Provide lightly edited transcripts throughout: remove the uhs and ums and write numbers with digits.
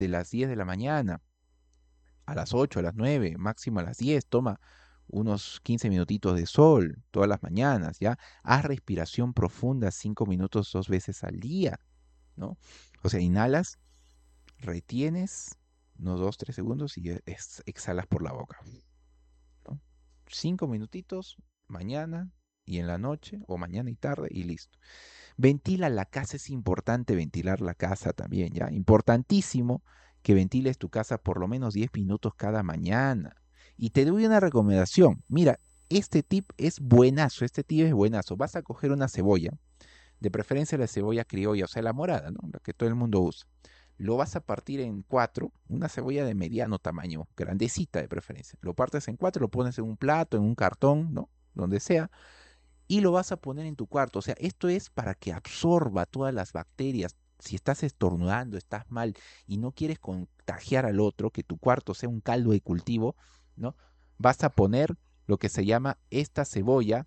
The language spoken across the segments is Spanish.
de las 10 de la mañana, a las 8, a las 9, máximo a las 10, toma unos 15 minutitos de sol todas las mañanas, ¿ya? Haz respiración profunda 5 minutos 2 veces al día, ¿no? O sea, inhalas, retienes unos 2, 3 segundos y exhalas por la boca, ¿no? 5 minutitos mañana y en la noche, o mañana y tarde, y listo. Ventila la casa, es importante ventilar la casa también, ¿ya? Importantísimo que ventiles tu casa por lo menos 10 minutos cada mañana. Y te doy una recomendación. Mira, este tip es buenazo. Vas a coger una cebolla, de preferencia la cebolla criolla, o sea, la morada, ¿no? La que todo el mundo usa. Lo vas a partir en cuatro, una cebolla de mediano tamaño, grandecita de preferencia. Lo partes en cuatro, lo pones en un plato, en un cartón, ¿no? Donde sea, y lo vas a poner en tu cuarto. O sea, esto es para que absorba todas las bacterias. Si estás estornudando, estás mal y no quieres contagiar al otro, que tu cuarto sea un caldo de cultivo, ¿no? Vas a poner lo que se llama esta cebolla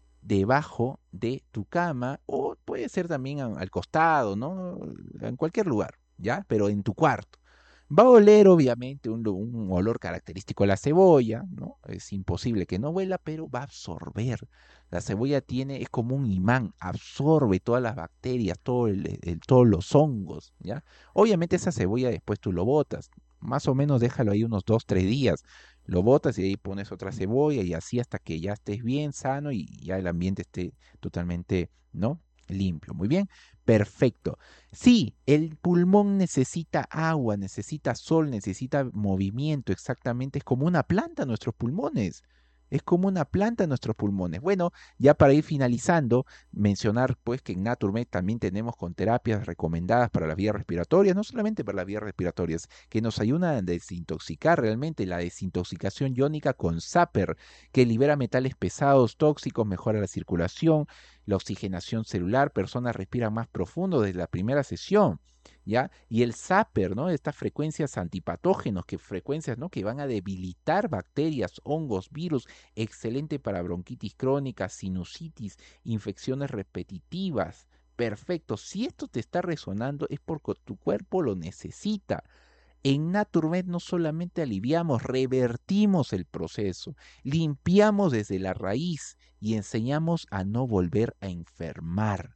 debajo de tu cama o puede ser también al costado, ¿no? En cualquier lugar, ¿ya? Pero en tu cuarto. Va a oler obviamente un olor característico de la cebolla, ¿no? Es imposible que no huela, pero va a absorber. La cebolla es como un imán, absorbe todas las bacterias, todos los hongos, ¿ya? Obviamente esa cebolla después tú lo botas, más o menos déjalo ahí unos 2, 3 días, lo botas y ahí pones otra cebolla y así hasta que ya estés bien sano y ya el ambiente esté totalmente, ¿no? Limpio. Muy bien, perfecto. Sí, el pulmón necesita agua, necesita sol, necesita movimiento, exactamente. Es como una planta nuestros pulmones. Es como una planta nuestros pulmones. Bueno, ya para ir finalizando, mencionar pues que en Naturmed también tenemos con terapias recomendadas para las vías respiratorias, no solamente para las vías respiratorias, que nos ayudan a desintoxicar realmente la desintoxicación iónica con Zapper, que libera metales pesados, tóxicos, mejora la circulación, la oxigenación celular, personas respiran más profundo desde la primera sesión, ¿ya? Y el Zapper, ¿no? Estas frecuencias antipatógenos, frecuencias, ¿no? Que van a debilitar bacterias, hongos, virus, excelente para bronquitis crónica, sinusitis, infecciones repetitivas. Perfecto, si esto te está resonando es porque tu cuerpo lo necesita. En Naturmed no solamente aliviamos, revertimos el proceso, limpiamos desde la raíz y enseñamos a no volver a enfermar.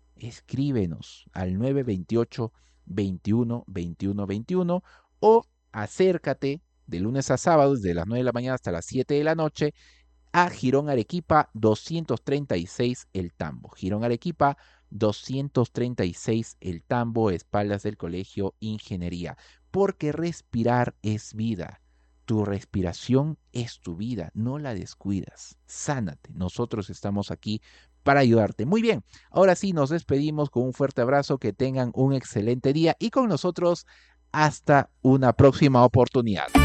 Escríbenos al 928 21 21 21 o acércate de lunes a sábado desde las 9 de la mañana hasta las 7 de la noche a Girón Arequipa 236 El Tambo. Girón Arequipa 236 El Tambo, espaldas del Colegio Ingeniería. Porque respirar es vida. Tu respiración es tu vida, no la descuidas. Sánate. Nosotros estamos aquí para ayudarte. Muy bien, ahora sí nos despedimos con un fuerte abrazo, que tengan un excelente día y con nosotros hasta una próxima oportunidad.